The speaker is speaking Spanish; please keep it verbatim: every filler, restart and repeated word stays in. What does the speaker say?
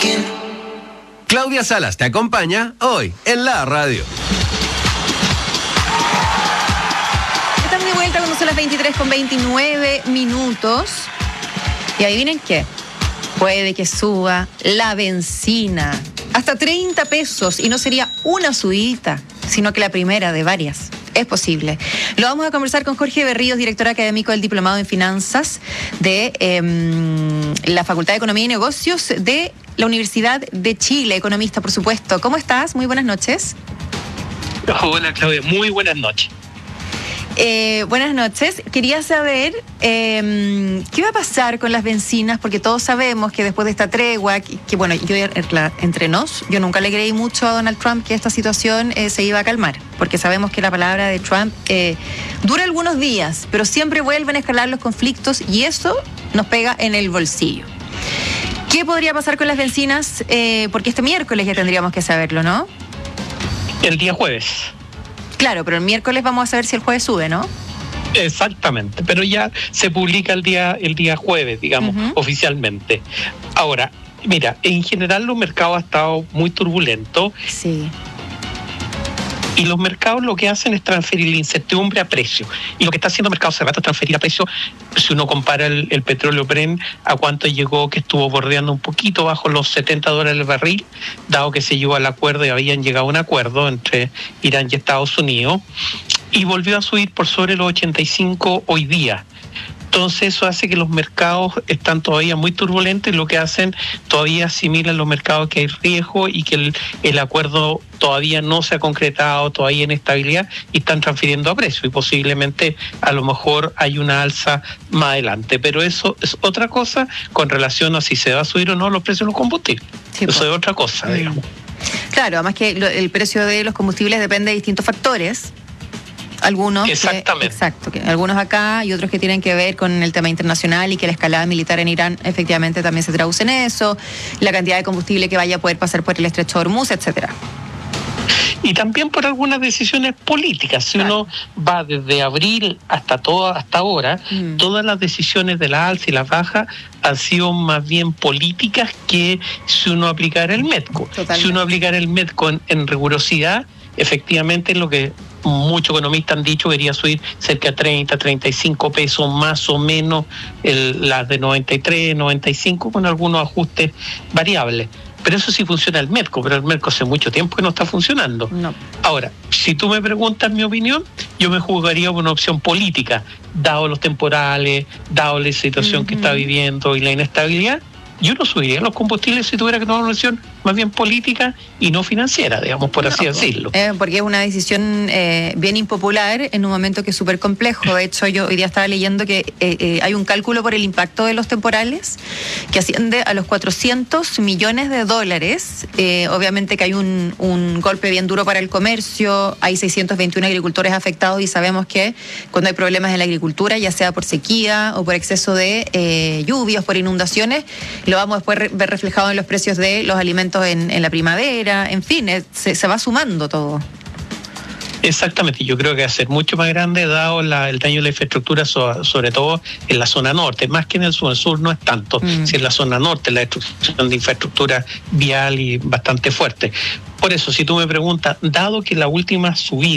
Claudia Salas te acompaña hoy en la radio. Estamos de vuelta cuando son las veintitrés con veintinueve minutos. Y adivinen qué. Puede que suba la benzina hasta treinta pesos y no sería una subidita, sino que la primera de varias. Es posible. Lo vamos a conversar con Jorge Berríos, director académico del Diplomado en Finanzas de eh, la Facultad de Economía y Negocios de la Universidad de Chile, economista, por supuesto. ¿Cómo estás? Muy buenas noches. Hola, Claudia. Muy buenas noches. Eh, buenas noches. Quería saber eh, qué va a pasar con las bencinas, porque todos sabemos que después de esta tregua, que, que bueno, yo entre nos, yo nunca le creí mucho a Donald Trump que esta situación eh, se iba a calmar, porque sabemos que la palabra de Trump eh, dura algunos días, pero siempre vuelven a escalar los conflictos y eso nos pega en el bolsillo. ¿Qué podría pasar con las bencinas? Eh, porque este miércoles ya tendríamos que saberlo, ¿no? El día jueves. Claro, pero el miércoles vamos a saber si el jueves sube, ¿no? Exactamente, pero ya se publica el día el día jueves, digamos, uh-huh. oficialmente. Ahora, mira, en general los mercados han estado muy turbulentos. Sí. Y los mercados lo que hacen es transferir la incertidumbre a precio. Y lo que está haciendo el mercado hace rato es transferir a precio. Si uno compara el, el petróleo Brent a cuánto llegó, que estuvo bordeando un poquito bajo los setenta dólares el barril, dado que se llegó al acuerdo y habían llegado a un acuerdo entre Irán y Estados Unidos, y volvió a subir por sobre los ochenta y cinco hoy día. Entonces eso hace que los mercados están todavía muy turbulentos y lo que hacen todavía asimilan los mercados que hay riesgo y que el, el acuerdo todavía no se ha concretado, todavía hay inestabilidad y están transfiriendo a precio y posiblemente a lo mejor hay una alza más adelante. Pero eso es otra cosa con relación a si se va a subir o no los precios de los combustibles. Sí, eso pues. Es otra cosa, mm. digamos. Claro, además que lo, el precio de los combustibles depende de distintos factores. Algunos, Exactamente. Que, exacto, que algunos acá y otros que tienen que ver con el tema internacional y que la escalada militar en Irán efectivamente también se traduce en eso, la cantidad de combustible que vaya a poder pasar por el estrecho de Hormuz, etcétera. Y también por algunas decisiones políticas. Si claro. uno va desde abril hasta toda, hasta ahora, mm. todas las decisiones de la alza y la baja han sido más bien políticas que si uno aplicara el MEDCO. Totalmente. Si uno aplicara el MEDCO en, en rigurosidad, efectivamente es lo que muchos economistas han dicho, quería subir cerca de treinta, treinta y cinco pesos más o menos, el, las de noventa y tres, noventa y cinco, con algunos ajustes variables. Pero eso sí funciona el MEDCO, pero el MEDCO hace mucho tiempo que no está funcionando. No. Ahora, si tú me preguntas mi opinión, yo me jugaría por una opción política, dado los temporales, dado la situación uh-huh. que está viviendo y la inestabilidad. Yo no subiría los combustibles si tuviera que tomar una decisión más bien política y no financiera, digamos, por así no, decirlo. Eh, porque es una decisión eh, bien impopular en un momento que es súper complejo. De hecho, yo hoy día estaba leyendo que eh, eh, hay un cálculo por el impacto de los temporales que asciende a los cuatrocientos millones de dólares. Eh, obviamente que hay un, un golpe bien duro para el comercio, hay seiscientos veintiuno agricultores afectados y sabemos que cuando hay problemas en la agricultura, ya sea por sequía o por exceso de eh, lluvias, por inundaciones, lo vamos después a ver reflejado en los precios de los alimentos en, en la primavera, en fin, es, se, se va sumando todo. Exactamente, yo creo que va a ser mucho más grande dado la, el daño de la infraestructura, so, sobre todo en la zona norte, más que en el sur. El sur no es tanto, mm. si en la zona norte la destrucción de infraestructura vial y bastante fuerte. Por eso, si tú me preguntas, dado que la última subida